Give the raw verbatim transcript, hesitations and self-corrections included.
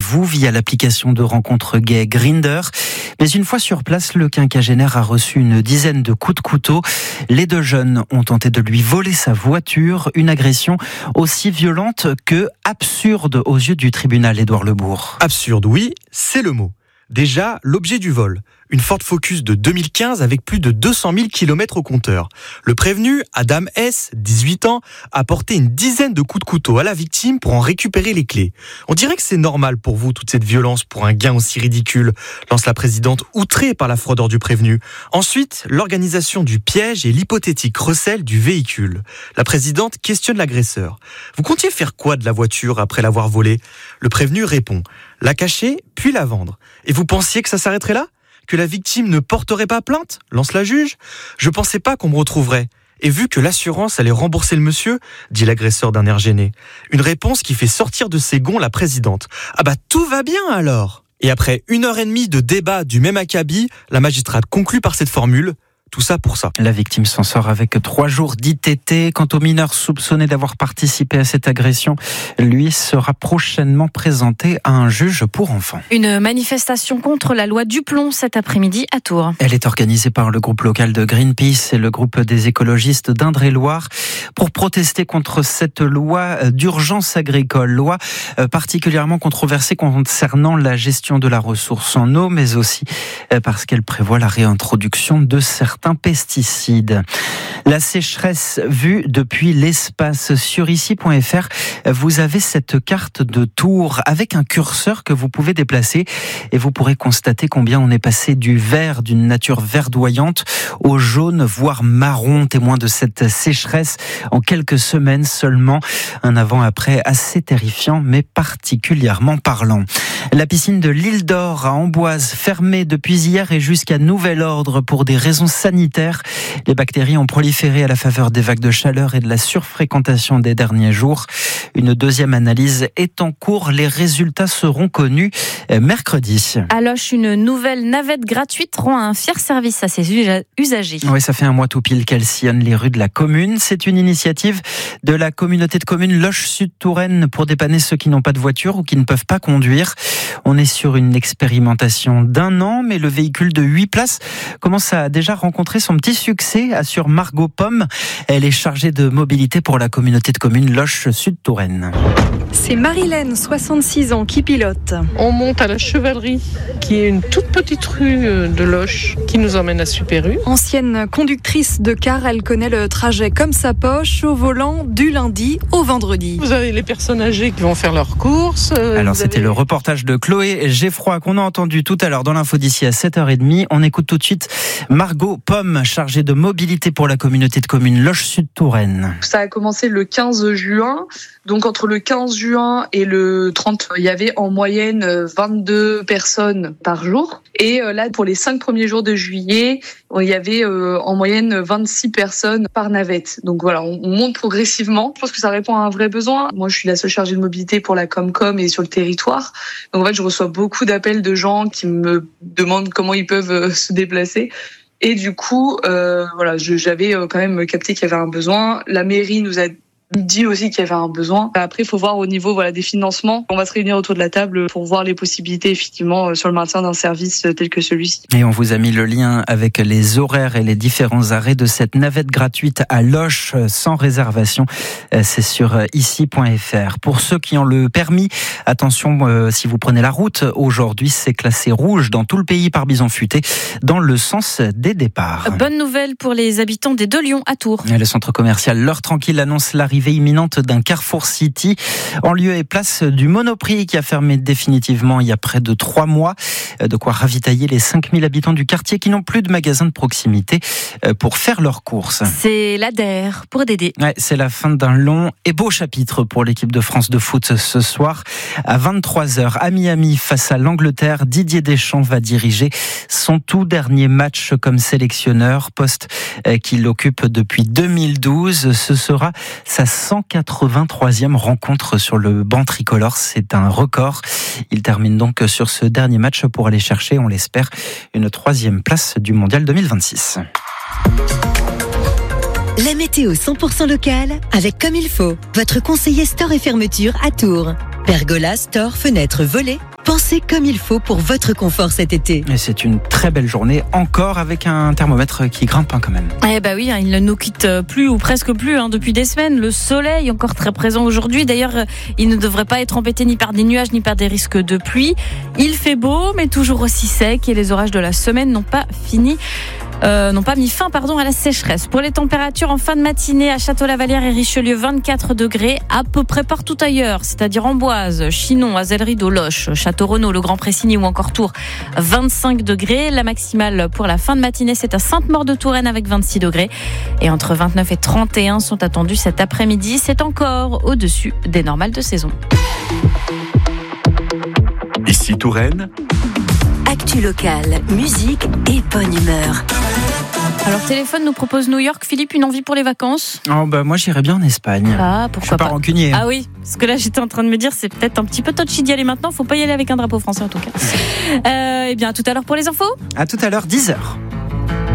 vous via l'application de rencontre gay Grindr. Mais une fois sur place, le quinquagénaire a reçu une dizaine de coups de couteau. Les deux jeunes ont tenté de lui voler sa voiture. Une agression aussi violente que absurde aux yeux du tribunal, Édouard Lebourg. Absurde, oui, c'est le mot. Déjà, l'objet du vol. Une Ford Focus de deux mille quinze avec plus de deux cent mille kilomètres au compteur. Le prévenu, Adam S, dix-huit ans, a porté une dizaine de coups de couteau à la victime pour en récupérer les clés. On dirait que c'est normal pour vous, toute cette violence pour un gain aussi ridicule, lance la présidente, outrée par la froideur du prévenu. Ensuite, l'organisation du piège et l'hypothétique recel du véhicule. La présidente questionne l'agresseur. Vous comptiez faire quoi de la voiture après l'avoir volée ? Le prévenu répond. La cacher, puis la vendre. Et vous pensiez que ça s'arrêterait là ? Que la victime ne porterait pas plainte ? Lance la juge. Je pensais pas qu'on me retrouverait. Et vu que l'assurance allait rembourser le monsieur, dit l'agresseur d'un air gêné. Une réponse qui fait sortir de ses gonds la présidente. Ah bah tout va bien alors. Et après une heure et demie de débat du même acabit, la magistrate conclut par cette formule. Tout ça pour ça. La victime s'en sort avec trois jours d'I T T. Quant au mineur soupçonné d'avoir participé à cette agression, lui sera prochainement présenté à un juge pour enfants. Une manifestation contre la loi Duplon cet après-midi à Tours. Elle est organisée par le groupe local de Greenpeace et le groupe des écologistes d'Indre-et-Loire pour protester contre cette loi d'urgence agricole. Loi particulièrement controversée concernant la gestion de la ressource en eau, mais aussi parce qu'elle prévoit la réintroduction de certains pesticides. La sécheresse vue depuis l'espace. Sur ici point f r, vous avez cette carte de Tours avec un curseur que vous pouvez déplacer et vous pourrez constater combien on est passé du vert, d'une nature verdoyante, au jaune, voire marron, témoin de cette sécheresse en quelques semaines seulement. Un avant-après assez terrifiant, mais particulièrement parlant. La piscine de l'Île d'Or à Amboise, fermée depuis hier et jusqu'à nouvel ordre pour des raisons sanitaires. Les bactéries ont proliféré à la faveur des vagues de chaleur et de la surfréquentation des derniers jours. Une deuxième analyse est en cours. Les résultats seront connus mercredi. À Loches, une nouvelle navette gratuite rend un fier service à ses usagers. Oui, ça fait un mois tout pile qu'elle sillonne les rues de la commune. C'est une initiative de la communauté de communes Loches-Sud-Touraine pour dépanner ceux qui n'ont pas de voiture ou qui ne peuvent pas conduire. On est sur une expérimentation d'un an, mais le véhicule de huit places commence à déjà rencontrer son petit succès, assure Margot Pomme. Elle est chargée de mobilité pour la communauté de communes Loches-Sud-Touraine. C'est Marilène, soixante-six ans, qui pilote. On monte à la Chevalerie, qui est une toute petite rue de Loches, qui nous emmène à Super-U. Ancienne conductrice de car, elle connaît le trajet comme sa poche, au volant du lundi au vendredi. Vous avez les personnes âgées qui vont faire leurs courses. Alors c'était avez... le reportage de Chloé Geffroy qu'on a entendu tout à l'heure dans l'info d'ici à sept heures trente. On écoute tout de suite Margot Pomme, chargée de mobilité pour la communauté de communes Loches-Sud-Touraine. Ça a commencé le quinze juin. Donc entre le quinze juin et le trente, il y avait en moyenne vingt-deux personnes par jour. Et là, pour les cinq premiers jours de juillet, il y avait en moyenne vingt-six personnes par navette. Donc voilà, on monte progressivement. Je pense que ça répond à un vrai besoin. Moi, je suis la seule chargée de mobilité pour la Comcom et sur le territoire. Donc en fait, je reçois beaucoup d'appels de gens qui me demandent comment ils peuvent se déplacer. Et du coup, euh, voilà, je, j'avais quand même capté qu'il y avait un besoin. La mairie nous a dit aussi qu'il y avait un besoin. Après, il faut voir au niveau voilà des financements. On va se réunir autour de la table pour voir les possibilités effectivement sur le maintien d'un service tel que celui-ci. Et on vous a mis le lien avec les horaires et les différents arrêts de cette navette gratuite à Loches sans réservation. C'est sur ici point f r. Pour ceux qui ont le permis, attention euh, si vous prenez la route, aujourd'hui c'est classé rouge dans tout le pays par bison futé dans le sens des départs. Bonne nouvelle pour les habitants des Deux Lions à Tours. Le centre commercial L'Heure Tranquille annonce l'arrivée imminente d'un Carrefour City en lieu et place du Monoprix qui a fermé définitivement il y a près de trois mois. De quoi ravitailler les cinq mille habitants du quartier qui n'ont plus de magasin de proximité pour faire leurs courses. C'est l'A D E R pour Dédé. Ouais, c'est la fin d'un long et beau chapitre pour l'équipe de France de foot ce soir. À vingt-trois heures à Miami face à l'Angleterre, Didier Deschamps va diriger son tout dernier match comme sélectionneur, poste qu'il occupe depuis deux mille douze. Ce sera sa cent quatre-vingt-troisième rencontre sur le banc tricolore. C'est un record. Il termine donc sur ce dernier match pour aller chercher, on l'espère, une troisième place du mondial deux mille vingt-six. La météo cent pour cent locale avec Comme il faut, votre conseiller store et fermeture à Tours. Pergola, store, fenêtres, volets, Pensez comme il faut pour votre confort cet été. Et c'est une très belle journée, encore avec un thermomètre qui grimpe hein, quand même. Eh bah oui, hein, il ne nous quitte plus ou presque plus hein, depuis des semaines. Le soleil encore très présent aujourd'hui. D'ailleurs, il ne devrait pas être embêté ni par des nuages ni par des risques de pluie. Il fait beau, mais toujours aussi sec et les orages de la semaine n'ont pas fini. Euh, n'ont pas mis fin pardon, à la sécheresse. Pour les températures en fin de matinée à Château-Lavallière et Richelieu, vingt-quatre degrés à peu près partout ailleurs, c'est-à-dire Amboise, Chinon, Azelrideau, Loches, Château-Renaud, le Grand Pressigny ou encore Tours, vingt-cinq degrés. La maximale pour la fin de matinée, c'est à Sainte-Maure-de-Touraine avec vingt-six degrés. Et entre vingt-neuf et trente et un sont attendus cet après-midi. C'est encore au-dessus des normales de saison. Ici Touraine. Actu locale, musique et bonne humeur. Alors Téléphone nous propose New York. Philippe, une envie pour les vacances? Oh bah moi j'irais bien en Espagne. Ah, Je suis pourquoi pas pas rancunier. Ah oui, parce que là j'étais en train de me dire c'est peut-être un petit peu touchy d'y aller maintenant. Faut pas y aller avec un drapeau français en tout cas. Euh, et bien à tout à l'heure pour les infos. À tout à l'heure, dix heures.